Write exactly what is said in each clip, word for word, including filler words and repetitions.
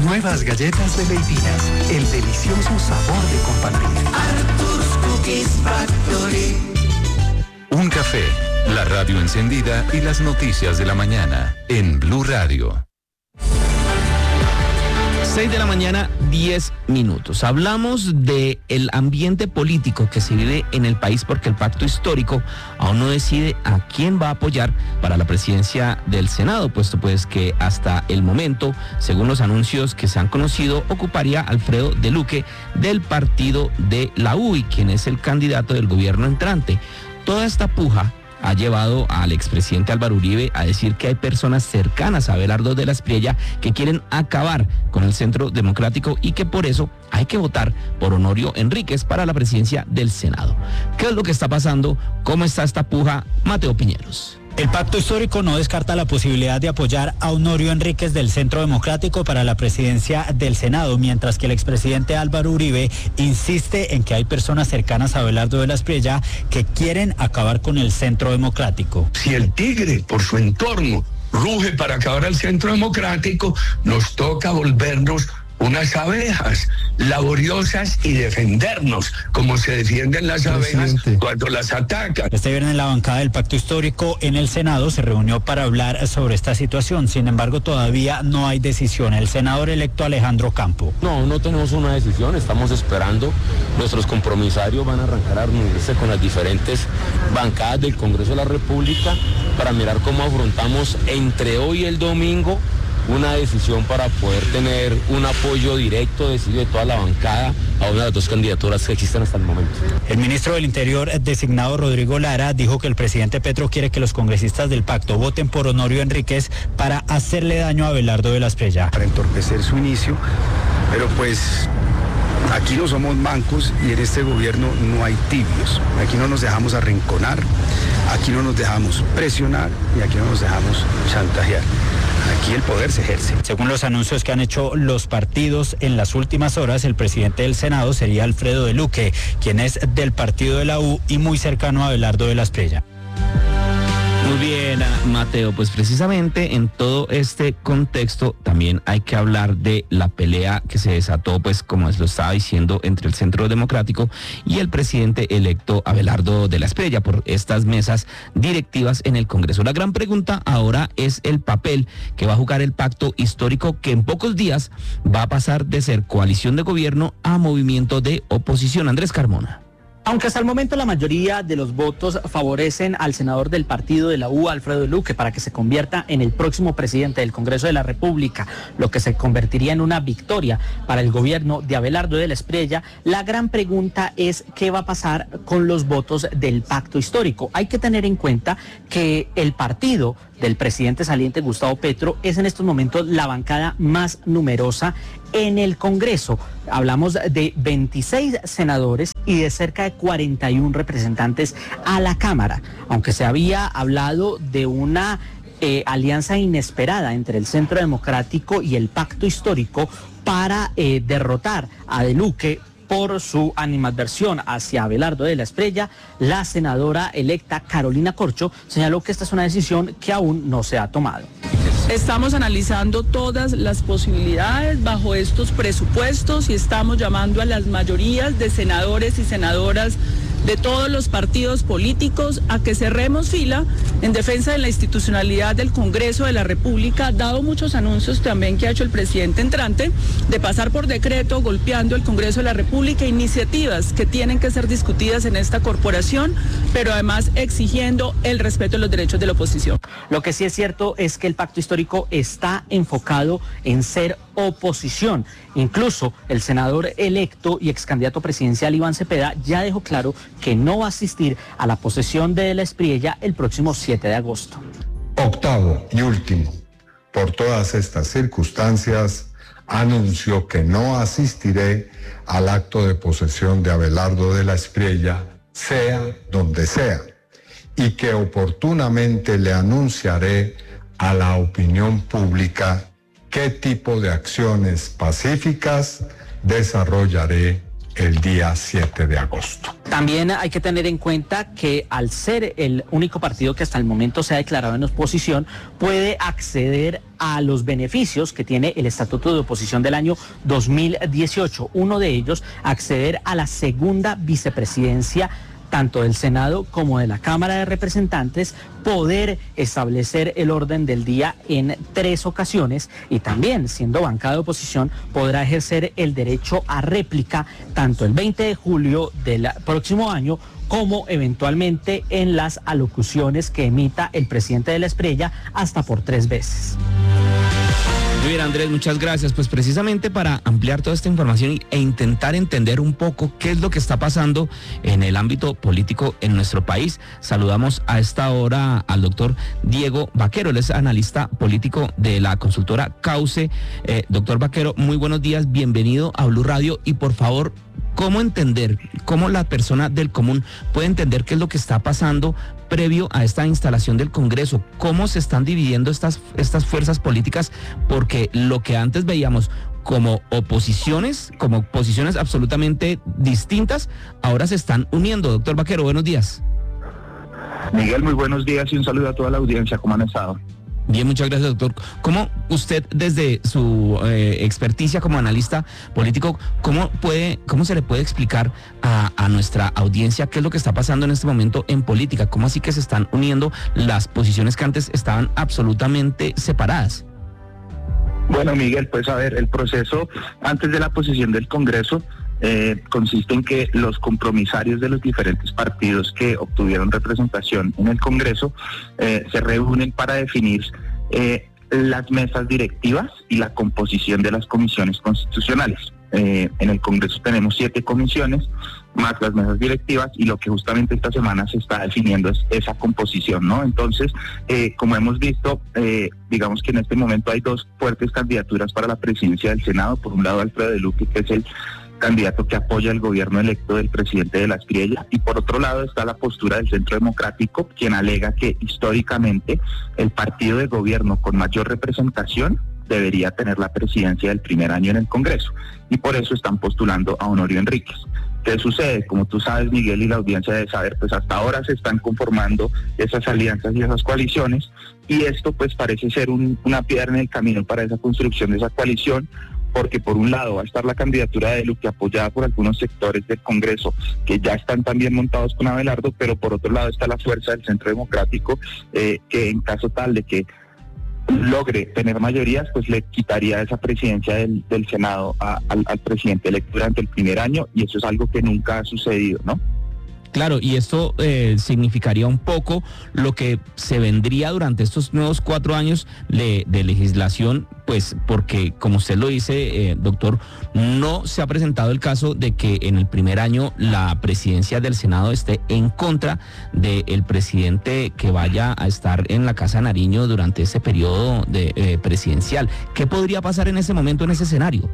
Nuevas galletas de Leitinas, el delicioso sabor de compartir. Arthur's Cookies Factory. Un café, la radio encendida y las noticias de la mañana en Blue Radio. seis de la mañana, diez minutos. Hablamos de el ambiente político que se vive en el país porque el pacto histórico aún no decide a quién va a apoyar para la presidencia del Senado, puesto pues que hasta el momento, según los anuncios que se han conocido, ocuparía Alfredo de Luque del partido de la U y quien es el candidato del gobierno entrante. Toda esta puja ha llevado al expresidente Álvaro Uribe a decir que hay personas cercanas a Abelardo de la Espriella que quieren acabar con el Centro Democrático y que por eso hay que votar por Honorio Enríquez para la presidencia del Senado. ¿Qué es lo que está pasando? ¿Cómo está esta puja? Mateo Piñeros. El pacto histórico no descarta la posibilidad de apoyar a Honorio Enríquez del Centro Democrático para la presidencia del Senado, mientras que el expresidente Álvaro Uribe insiste en que hay personas cercanas a Abelardo de la Espriella que quieren acabar con el Centro Democrático. Si el tigre, por su entorno, ruge para acabar al Centro Democrático, nos toca volvernos unas abejas laboriosas y defendernos como se defienden las abejas cuando las atacan. Este viernes la bancada del pacto histórico en el Senado se reunió para hablar sobre esta situación. Sin embargo, todavía no hay decisión. El senador electo Alejandro Campo. No, no tenemos una decisión, estamos esperando. Nuestros compromisarios van a arrancar a reunirse con las diferentes bancadas del Congreso de la República para mirar cómo afrontamos entre hoy y el domingo una decisión para poder tener un apoyo directo, decidido de toda la bancada a una de las dos candidaturas que existen hasta el momento. El ministro del Interior designado Rodrigo Lara dijo que el presidente Petro quiere que los congresistas del pacto voten por Honorio Enríquez para hacerle daño a Abelardo de la Espriella. Para entorpecer su inicio, pero pues aquí no somos mancos y en este gobierno no hay tibios. Aquí no nos dejamos arrinconar, aquí no nos dejamos presionar y aquí no nos dejamos chantajear. Aquí el poder se ejerce. Según los anuncios que han hecho los partidos en las últimas horas, el presidente del Senado sería Alfredo de Luque, quien es del partido de la U y muy cercano a Abelardo de la Espriella. Muy bien, Mateo, pues precisamente en todo este contexto también hay que hablar de la pelea que se desató, pues como lo estaba diciendo, entre el Centro Democrático y el presidente electo Abelardo de la Espriella por estas mesas directivas en el Congreso. La gran pregunta ahora es el papel que va a jugar el pacto histórico, que en pocos días va a pasar de ser coalición de gobierno a movimiento de oposición. Andrés Carmona. Aunque hasta el momento la mayoría de los votos favorecen al senador del partido de la U, Alfredo de Luque, para que se convierta en el próximo presidente del Congreso de la República, lo que se convertiría en una victoria para el gobierno de Abelardo de la Espriella, la gran pregunta es qué va a pasar con los votos del pacto histórico. Hay que tener en cuenta que el partido del presidente saliente Gustavo Petro es en estos momentos la bancada más numerosa en el Congreso. Hablamos de veintiséis senadores y de cerca de cuarenta y uno representantes a la Cámara, aunque se había hablado de una eh, alianza inesperada entre el Centro Democrático y el Pacto Histórico para eh, derrotar a De Luque por su animadversión hacia Abelardo de la Espriella. La senadora electa Carolina Corcho señaló que esta es una decisión que aún no se ha tomado. Estamos analizando todas las posibilidades bajo estos presupuestos y estamos llamando a las mayorías de senadores y senadoras de todos los partidos políticos a que cerremos fila en defensa de la institucionalidad del Congreso de la República, dado muchos anuncios también que ha hecho el presidente entrante de pasar por decreto golpeando el Congreso de la República, iniciativas que tienen que ser discutidas en esta corporación, pero además exigiendo el respeto de los derechos de la oposición. Lo que sí es cierto es que el pacto histórico está enfocado en ser oposición. Incluso el senador electo y ex candidato presidencial Iván Cepeda ya dejó claro que no va a asistir a la posesión de De la Espriella el próximo siete de agosto. Octavo y último, por todas estas circunstancias, anuncio que no asistiré al acto de posesión de Abelardo de la Espriella, sea donde sea, y que oportunamente le anunciaré a la opinión pública qué tipo de acciones pacíficas desarrollaré el día siete de agosto. También hay que tener en cuenta que al ser el único partido que hasta el momento se ha declarado en oposición, puede acceder a los beneficios que tiene el Estatuto de Oposición del año dos mil dieciocho. Uno de ellos, acceder a la segunda vicepresidencia tanto del Senado como de la Cámara de Representantes, poder establecer el orden del día en tres ocasiones y también, siendo bancada de oposición, podrá ejercer el derecho a réplica tanto el veinte de julio del próximo año como eventualmente en las alocuciones que emita el presidente de la Espriella hasta por tres veces. Muy bien, Andrés, muchas gracias. Pues precisamente para ampliar toda esta información e intentar entender un poco qué es lo que está pasando en el ámbito político en nuestro país, saludamos a esta hora al doctor Diego Vaquero. Él es analista político de la consultora Cauce. Eh, doctor Vaquero, muy buenos días, bienvenido a Blue Radio y por favor, ¿cómo entender, cómo la persona del común puede entender qué es lo que está pasando previo a esta instalación del Congreso? ¿Cómo se están dividiendo estas, estas fuerzas políticas? Porque lo que antes veíamos como oposiciones, como posiciones absolutamente distintas, ahora se están uniendo. Doctor Vaquero, buenos días. Miguel, muy buenos días y un saludo a toda la audiencia. ¿Cómo han estado? Bien, muchas gracias, doctor. ¿Cómo usted, desde su eh, experticia como analista político, cómo puede, cómo se le puede explicar a, a nuestra audiencia qué es lo que está pasando en este momento en política? ¿Cómo así que se están uniendo las posiciones que antes estaban absolutamente separadas? Bueno, Miguel, pues a ver, el proceso antes de la posesión del Congreso Eh, consiste en que los compromisarios de los diferentes partidos que obtuvieron representación en el Congreso eh, se reúnen para definir eh, las mesas directivas y la composición de las comisiones constitucionales. Eh, en el Congreso tenemos siete comisiones, más las mesas directivas, y lo que justamente esta semana se está definiendo es esa composición, ¿no? Entonces, eh, como hemos visto, eh, digamos que en este momento hay dos fuertes candidaturas para la presidencia del Senado. Por un lado, Alfredo de Luque, que es el candidato que apoya el gobierno electo del presidente de la Espriella, y por otro lado está la postura del Centro Democrático, quien alega que históricamente el partido de gobierno con mayor representación debería tener la presidencia del primer año en el Congreso, y por eso están postulando a Honorio Enríquez. ¿Qué sucede? Como tú sabes, Miguel, y la audiencia debe saber, pues hasta ahora se están conformando esas alianzas y esas coaliciones, y esto pues parece ser un, una piedra en el camino para esa construcción de esa coalición, porque por un lado va a estar la candidatura de Luque apoyada por algunos sectores del Congreso que ya están también montados con Abelardo, pero por otro lado está la fuerza del Centro Democrático eh, que en caso tal de que logre tener mayorías, pues le quitaría esa presidencia del, del Senado a, al, al presidente electo durante el primer año, y eso es algo que nunca ha sucedido, ¿no? Claro, y esto eh, significaría un poco lo que se vendría durante estos nuevos cuatro años de, de legislación, pues porque, como usted lo dice, eh, doctor, no se ha presentado el caso de que en el primer año la presidencia del Senado esté en contra del presidente que vaya a estar en la Casa de Nariño durante ese periodo de, eh, presidencial. ¿Qué podría pasar en ese momento, en ese escenario?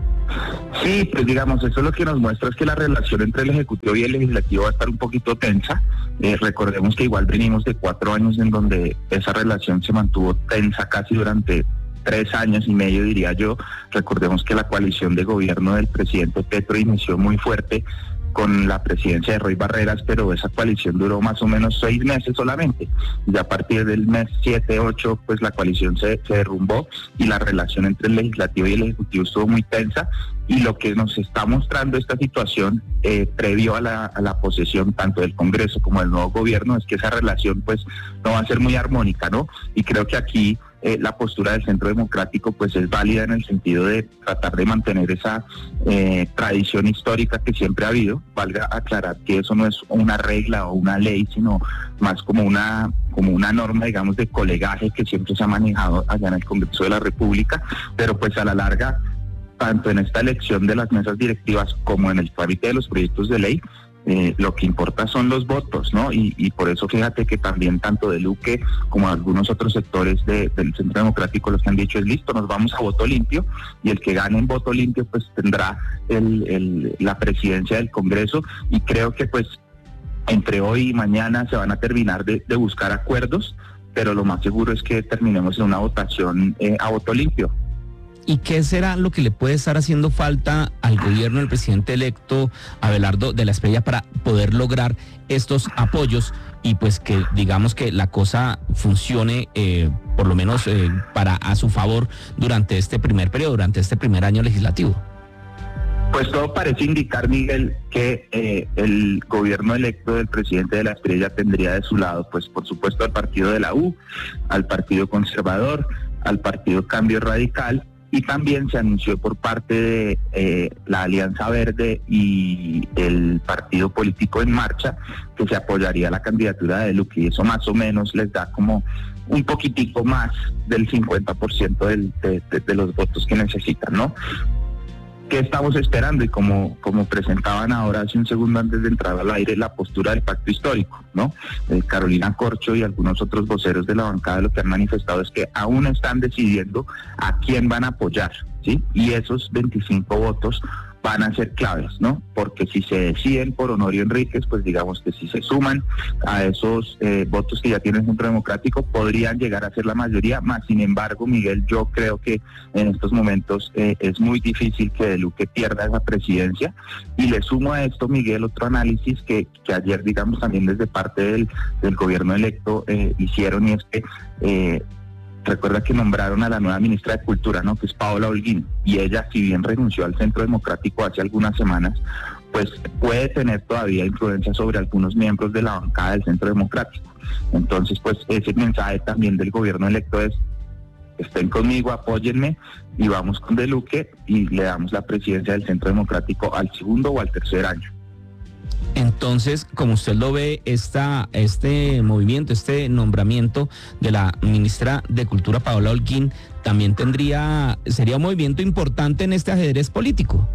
Sí, pues digamos, eso lo que nos muestra es que la relación entre el Ejecutivo y el Legislativo va a estar un poquito tensa. Eh, recordemos que igual venimos de cuatro años en donde esa relación se mantuvo tensa casi durante tres años y medio, diría yo. Recordemos que la coalición de gobierno del presidente Petro inició muy fuerte con la presidencia de Roy Barreras, pero esa coalición duró más o menos seis meses solamente. Y a partir del mes siete, ocho, pues la coalición se, se derrumbó y la relación entre el Legislativo y el Ejecutivo estuvo muy tensa. Y lo que nos está mostrando esta situación eh, previo a la, a la posesión tanto del Congreso como del nuevo gobierno es que esa relación pues no va a ser muy armónica, ¿no? Y creo que aquí eh, la postura del Centro Democrático pues es válida en el sentido de tratar de mantener esa eh, tradición histórica que siempre ha habido. Valga aclarar que eso no es una regla o una ley, sino más como una como una norma, digamos, de colegaje que siempre se ha manejado allá en el Congreso de la República, pero pues a la larga, tanto en esta elección de las mesas directivas como en el trámite de los proyectos de ley, eh, lo que importa son los votos, ¿no? Y, y por eso fíjate que también tanto de Luque como algunos otros sectores de, del Centro Democrático los que han dicho es listo, nos vamos a voto limpio, y el que gane en voto limpio pues tendrá el, el, la presidencia del Congreso, y creo que pues entre hoy y mañana se van a terminar de, de buscar acuerdos, pero lo más seguro es que terminemos en una votación eh, a voto limpio. ¿Y qué será lo que le puede estar haciendo falta al gobierno del presidente electo Abelardo de la Espriella para poder lograr estos apoyos y pues que digamos que la cosa funcione eh, por lo menos eh, para a su favor durante este primer periodo, durante este primer año legislativo? Pues todo parece indicar, Miguel, que eh, el gobierno electo del presidente de la Espriella tendría de su lado, pues por supuesto al partido de la U, al partido conservador, al partido Cambio Radical, y también se anunció por parte de eh, la Alianza Verde y el partido político En Marcha que se apoyaría la candidatura de Luque, y eso más o menos les da como un poquitico más del cincuenta por ciento del, de, de, de los votos que necesitan, ¿no? ¿Qué estamos esperando? Y como, como presentaban ahora hace un segundo antes de entrar al aire, la postura del pacto histórico, ¿no? Eh, Carolina Corcho y algunos otros voceros de la bancada lo que han manifestado es que aún están decidiendo a quién van a apoyar, ¿sí? Y esos veinticinco votos van a ser claves, ¿no? Porque si se deciden por Honorio Enríquez, pues digamos que si se suman a esos eh, votos que ya tiene el Centro Democrático, podrían llegar a ser la mayoría, más sin embargo, Miguel, yo creo que en estos momentos eh, es muy difícil que De Luque pierda esa presidencia, y le sumo a esto, Miguel, otro análisis que, que ayer, digamos, también desde parte del, del gobierno electo eh, hicieron, y es que eh, recuerda que nombraron a la nueva ministra de Cultura, ¿no? Que es Paola Holguín, y ella, si bien renunció al Centro Democrático hace algunas semanas, pues puede tener todavía influencia sobre algunos miembros de la bancada del Centro Democrático. Entonces, pues ese mensaje también del gobierno electo es: estén conmigo, apóyenme, y vamos con De Luque y le damos la presidencia del Centro Democrático al segundo o al tercer año. Entonces, como usted lo ve, esta, este movimiento, este nombramiento de la ministra de Cultura, Paola Holguín, también tendría, sería un movimiento importante en este ajedrez político.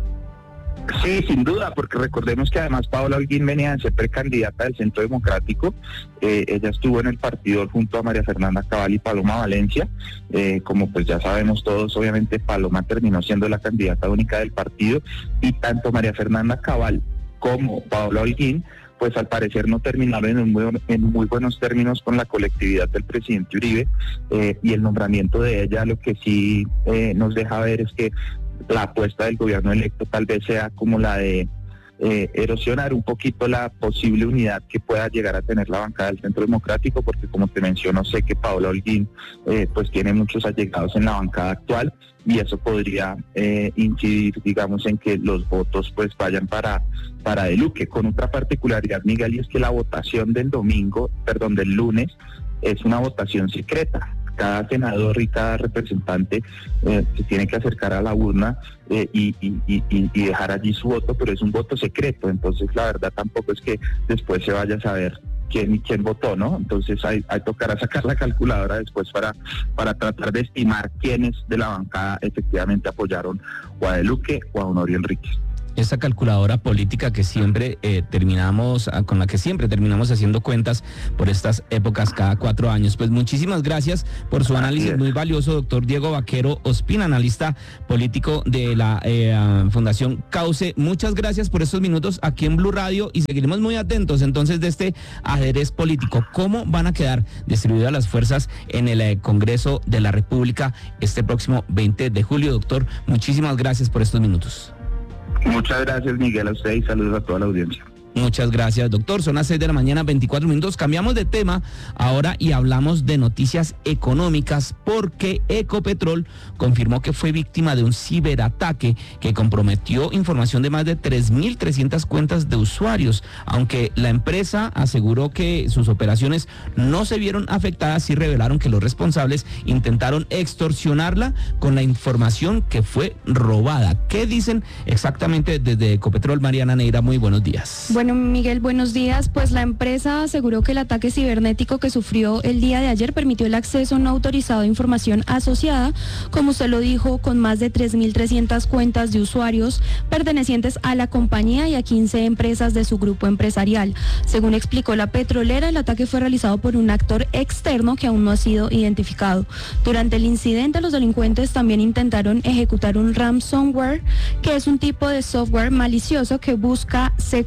Sí, sin duda, porque recordemos que además Paola Holguín venía de ser precandidata del Centro Democrático. Eh, ella estuvo en el partido junto a María Fernanda Cabal y Paloma Valencia. Eh, como pues ya sabemos todos, obviamente Paloma terminó siendo la candidata única del partido, y tanto María Fernanda Cabal como Paola Holguín, pues al parecer no terminaron en, un muy, en muy buenos términos con la colectividad del presidente Uribe, eh, y el nombramiento de ella lo que sí eh, nos deja ver es que la apuesta del gobierno electo tal vez sea como la de eh, erosionar un poquito la posible unidad que pueda llegar a tener la bancada del Centro Democrático, porque como te menciono, sé que Paola Holguín eh, pues tiene muchos allegados en la bancada actual, y eso podría eh, incidir, digamos, en que los votos pues vayan para, para De Luque, con otra particularidad, Miguel, y es que la votación del domingo, perdón, del lunes, es una votación secreta. Cada senador y cada representante eh, se tiene que acercar a la urna eh, y, y, y, y dejar allí su voto, pero es un voto secreto. Entonces la verdad tampoco es que después se vaya a saber quién quién votó, ¿no? Entonces hay, hay tocará sacar la calculadora después para, para tratar de estimar quiénes de la bancada efectivamente apoyaron o a De Luque o a Honorio Enríquez. Esa calculadora política que siempre eh, terminamos, con la que siempre terminamos haciendo cuentas por estas épocas cada cuatro años. Pues muchísimas gracias por su análisis muy valioso, doctor Diego Vaquero Ospina, analista político de la eh, Fundación Cauce. Muchas gracias por estos minutos aquí en Blue Radio, y seguiremos muy atentos entonces de este ajedrez político. ¿Cómo van a quedar distribuidas las fuerzas en el eh, Congreso de la República este próximo veinte de julio? Doctor, muchísimas gracias por estos minutos. Muchas gracias, Miguel, a usted, y saludos a toda la audiencia. Muchas gracias, doctor. Son las seis de la mañana, veinticuatro minutos. Cambiamos de tema ahora y hablamos de noticias económicas, porque Ecopetrol confirmó que fue víctima de un ciberataque que comprometió información de más de tres mil trescientas cuentas de usuarios. Aunque la empresa aseguró que sus operaciones no se vieron afectadas, sí revelaron que los responsables intentaron extorsionarla con la información que fue robada. ¿Qué dicen exactamente desde Ecopetrol? Mariana Neira, muy buenos días. Bueno, Miguel, buenos días. Pues la empresa aseguró que el ataque cibernético que sufrió el día de ayer permitió el acceso no autorizado a información asociada, como usted lo dijo, con más de tres mil trescientas cuentas de usuarios pertenecientes a la compañía y a quince empresas de su grupo empresarial. Según explicó la petrolera, el ataque fue realizado por un actor externo que aún no ha sido identificado. Durante el incidente, los delincuentes también intentaron ejecutar un ransomware, que es un tipo de software malicioso que busca secuestrar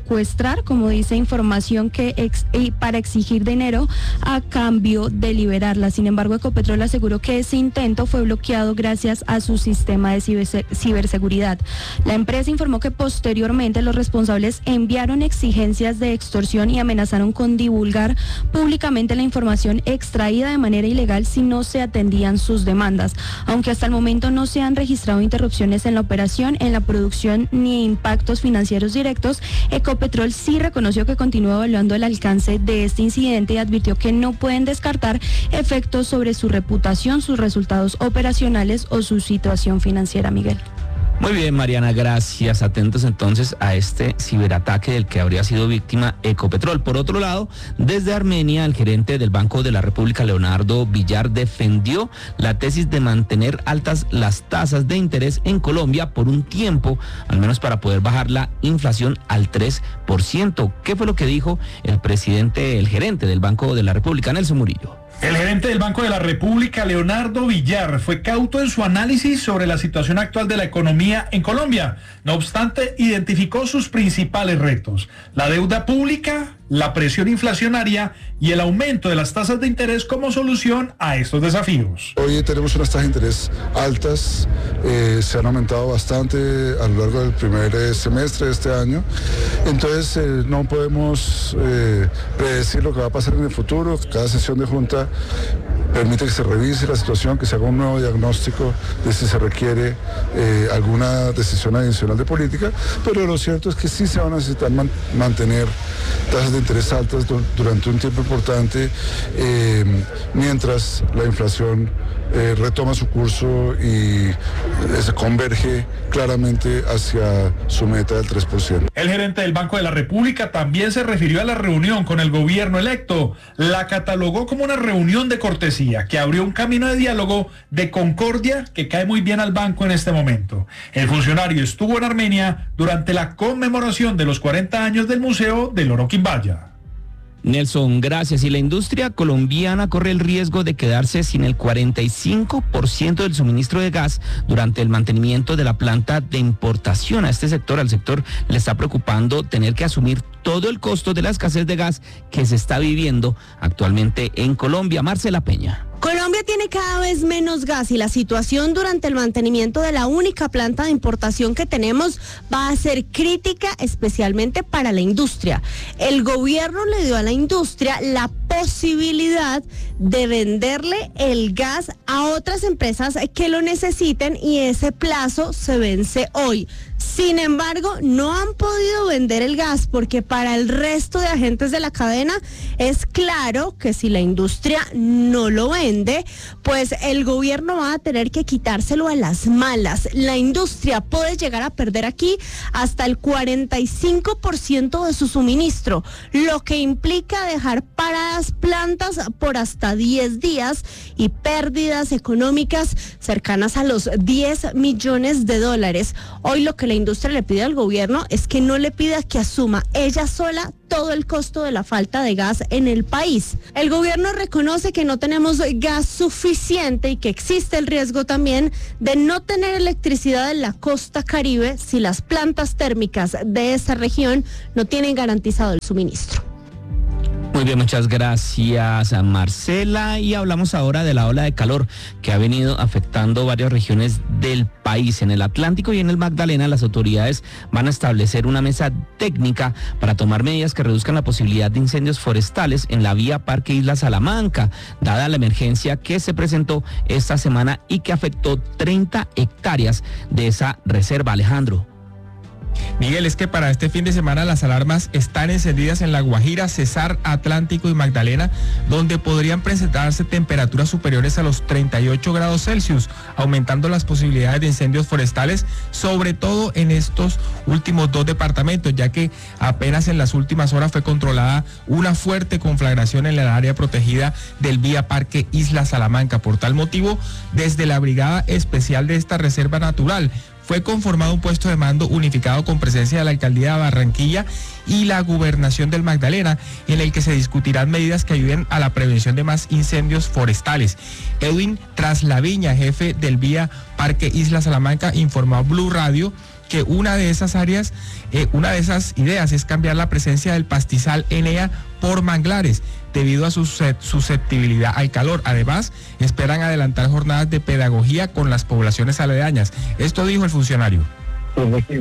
secuestrar, como dice, información que ex, y para exigir dinero a cambio de liberarla. Sin embargo, Ecopetrol aseguró que ese intento fue bloqueado gracias a su sistema de ciber, ciberseguridad. La empresa informó que posteriormente los responsables enviaron exigencias de extorsión y amenazaron con divulgar públicamente la información extraída de manera ilegal si no se atendían sus demandas. Aunque hasta el momento no se han registrado interrupciones en la operación, en la producción ni impactos financieros directos, Ecopetrol sí reconoció que continúa evaluando el alcance de este incidente y advirtió que no pueden descartar efectos sobre su reputación, sus resultados operacionales o su situación financiera. Miguel. Muy bien, Mariana, gracias. Atentos entonces a este ciberataque del que habría sido víctima Ecopetrol. Por otro lado, desde Armenia, el gerente del Banco de la República, Leonardo Villar, defendió la tesis de mantener altas las tasas de interés en Colombia por un tiempo, al menos para poder bajar la inflación al tres por ciento. ¿Qué fue lo que dijo el presidente, el gerente del Banco de la República, Nelson Murillo? El gerente del Banco de la República, Leonardo Villar, fue cauto en su análisis sobre la situación actual de la economía en Colombia. No obstante, identificó sus principales retos: la deuda pública, la presión inflacionaria y el aumento de las tasas de interés como solución a estos desafíos. Hoy tenemos unas tasas de interés altas, eh, se han aumentado bastante a lo largo del primer eh, semestre de este año, entonces eh, no podemos eh, predecir lo que va a pasar en el futuro. Cada sesión de junta permite que se revise la situación, que se haga un nuevo diagnóstico de si se requiere eh, alguna decisión adicional de política, pero lo cierto es que sí se van a necesitar man- mantener tasas de interés altas du- durante un tiempo importante, eh, mientras la inflación eh, retoma su curso y eh, se converge claramente hacia su meta del tres por ciento. El gerente del Banco de la República también se refirió a la reunión con el gobierno electo. La catalogó como una reunión de cortesía que abrió un camino de diálogo, de concordia, que cae muy bien al banco en este momento. El funcionario estuvo en Armenia durante la conmemoración de los cuarenta años del Museo del Oro Quimbaya. Nelson, gracias. Y la industria colombiana corre el riesgo de quedarse sin el cuarenta y cinco por ciento del suministro de gas durante el mantenimiento de la planta de importación. A este sector, al sector, le está preocupando tener que asumir todo el costo de la escasez de gas que se está viviendo actualmente en Colombia. Marcela Peña. Colombia tiene cada vez menos gas y la situación durante el mantenimiento de la única planta de importación que tenemos va a ser crítica, especialmente para la industria. El gobierno le dio a la industria la posibilidad de venderle el gas a otras empresas que lo necesiten y ese plazo se vence hoy. Sin embargo, no han podido vender el gas porque para el resto de agentes de la cadena es claro que si la industria no lo vende, pues el gobierno va a tener que quitárselo a las malas. La industria puede llegar a perder aquí hasta el cuarenta y cinco por ciento de su suministro, lo que implica dejar paradas plantas por hasta diez días y pérdidas económicas cercanas a los diez millones de dólares. Hoy lo que la industria le pide al gobierno es que no le pida que asuma ella sola todo el costo de la falta de gas en el país. El gobierno reconoce que no tenemos gas suficiente y que existe el riesgo también de no tener electricidad en la costa Caribe si las plantas térmicas de esa región no tienen garantizado el suministro. Muy bien, muchas gracias a Marcela. Y hablamos ahora de la ola de calor que ha venido afectando varias regiones del país. En el Atlántico y en el Magdalena, las autoridades van a establecer una mesa técnica para tomar medidas que reduzcan la posibilidad de incendios forestales en la vía Parque Isla Salamanca, dada la emergencia que se presentó esta semana y que afectó treinta hectáreas de esa reserva. Alejandro. Miguel, es que para este fin de semana las alarmas están encendidas en La Guajira, Cesar, Atlántico y Magdalena, donde podrían presentarse temperaturas superiores a los treinta y ocho grados Celsius, aumentando las posibilidades de incendios forestales, sobre todo en estos últimos dos departamentos, ya que apenas en las últimas horas fue controlada una fuerte conflagración en el área protegida del Vía Parque Isla Salamanca. Por tal motivo, desde la Brigada Especial de esta Reserva Natural, fue conformado un puesto de mando unificado con presencia de la Alcaldía de Barranquilla y la Gobernación del Magdalena, en el que se discutirán medidas que ayuden a la prevención de más incendios forestales. Edwin Traslaviña, jefe del Vía Parque Isla Salamanca, informó a Blue Radio que una de esas áreas, eh, una de esas ideas es cambiar la presencia del pastizal Enea por manglares, debido a su susceptibilidad al calor. Además, esperan adelantar jornadas de pedagogía con las poblaciones aledañas. Esto dijo el funcionario. Desde que